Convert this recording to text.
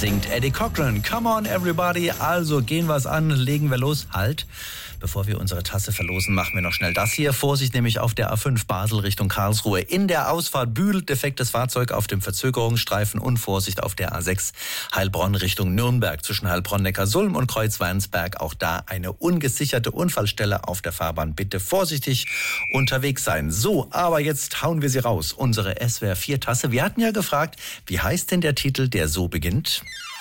singt Eddie Cochran. Come on everybody, also gehen wir's an, legen wir los. Halt, bevor wir unsere Tasse verlosen, machen wir noch schnell das hier. Vorsicht nämlich auf der A5 Basel Richtung Karlsruhe. In der Ausfahrt Bühl, defektes Fahrzeug auf dem Verzögerungsstreifen und Vorsicht auf der A6 Heilbronn Richtung Nürnberg. Zwischen Heilbronn-Neckarsulm und Kreuzwernsberg auch da eine ungesicherte Unfallstelle auf der Fahrbahn. Bitte vorsichtig unterwegs sein. So, aber jetzt hauen wir sie raus. Unsere SWR 4 Tasse. Wir hatten ja gefragt, wie heißt denn der Titel, der so beginnt?